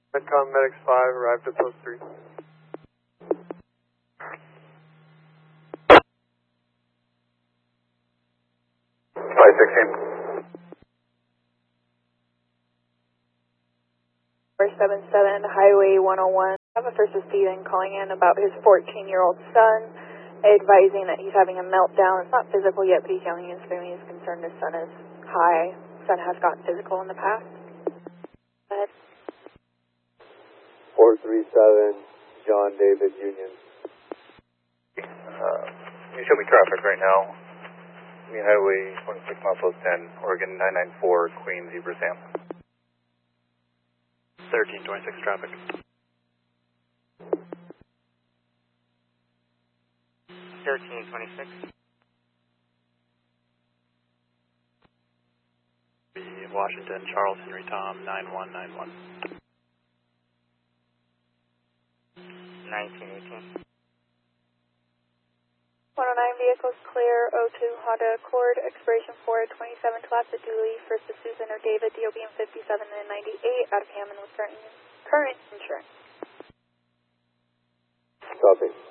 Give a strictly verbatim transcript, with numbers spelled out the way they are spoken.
Medcom Medics five arrived at post three. five sixteen. four seven seven, Highway one oh one. I have a first respondent calling in about his fourteen-year-old son, advising that he's having a meltdown. It's not physical yet, but he's yelling and screaming. He's concerned his son is high. Son has gotten physical in the past. Go ahead. four three seven, John David Union. Uh, you show me traffic right now. Main Highway twenty-six, milepost ten, Oregon nine nine four, Queen Zebra Sam. thirteen twenty-six traffic. thirteen twenty-six. Washington, Charles Henry Tom, nine one nine one. nineteen eighteen. one oh nine vehicles clear, oh two Honda Accord, expiration four twenty-seven to Lapa Dooley, first to Susan or David, D O B M fifty-seven and ninety-eight, out of Hammond with current, current insurance. Copy.